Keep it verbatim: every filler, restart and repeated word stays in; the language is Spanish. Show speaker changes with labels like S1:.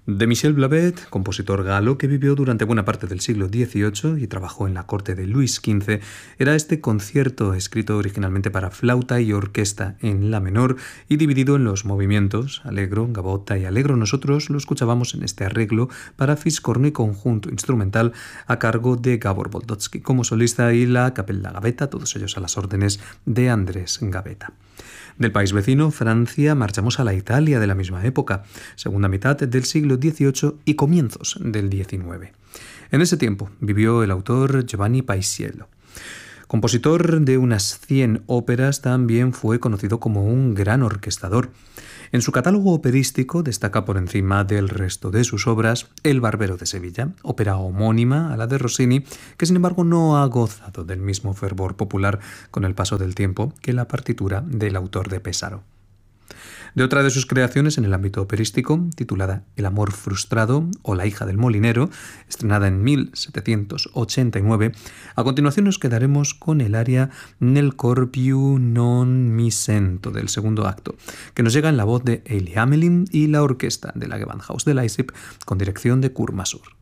S1: De Michel Blavet, compositor galo que vivió durante buena parte del siglo dieciocho y trabajó en la corte de Luis quince, era este concierto escrito originalmente para flauta y orquesta en la menor y dividido en los movimientos Allegro, Gavotta y Allegro. Nosotros lo escuchábamos en este arreglo para fiscorno y conjunto instrumental a cargo de Gabor Boldotsky como solista y la Capella Gavetta, todos ellos a las órdenes de Andrés Gavetta. Del país vecino, Francia, marchamos a la Italia de la misma época, segunda mitad del siglo dieciocho y comienzos del diecinueve. En ese tiempo vivió el autor Giovanni Paisiello. Compositor de unas cien óperas, también fue conocido como un gran orquestador. En su catálogo operístico destaca por encima del resto de sus obras El Barbero de Sevilla, ópera homónima a la de Rossini, que sin embargo no ha gozado del mismo fervor popular con el paso del tiempo que la partitura del autor de Pesaro. De otra de sus creaciones en el ámbito operístico, titulada El amor frustrado o La hija del molinero, estrenada en mil setecientos ochenta y nueve, a continuación nos quedaremos con el aria Nel cor più non mi sento del segundo acto, que nos llega en la voz de Elie Hamelin y la orquesta de la Gewandhaus de Leipzig con dirección de Kurt Masur.